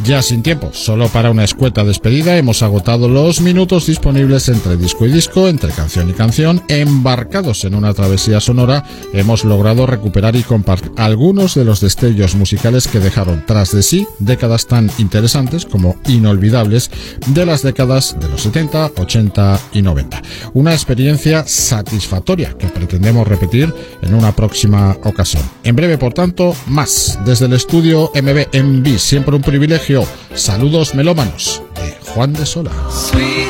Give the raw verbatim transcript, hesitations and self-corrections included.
Ya sin tiempo, solo para una escueta despedida, hemos agotado los minutos disponibles entre disco y disco, entre canción y canción. Embarcados en una travesía sonora, hemos logrado recuperar y compartir algunos de los destellos musicales que dejaron tras de sí décadas tan interesantes como inolvidables de las décadas de los setenta, ochenta y noventa. Una experiencia satisfactoria que pretendemos repetir en una próxima ocasión. En breve, por tanto, más desde el estudio M B en B. Siempre un privilegio. Saludos melómanos de Juan de Sola.